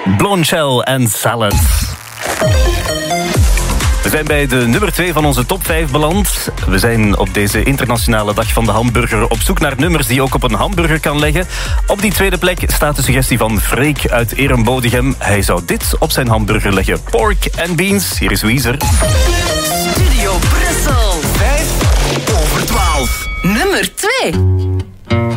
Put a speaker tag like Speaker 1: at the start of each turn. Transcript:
Speaker 1: Blonchel en Salad. We zijn bij de nummer 2 van onze top 5 beland. We zijn op deze internationale dag van de hamburger op zoek naar nummers die je ook op een hamburger kan leggen. Op die tweede plek staat de suggestie van Freek uit Erembodichem. Hij zou dit op zijn hamburger leggen. Pork and beans. Hier is Weezer.
Speaker 2: Studio Brussel.
Speaker 3: 5 over 12.
Speaker 2: Nummer 2.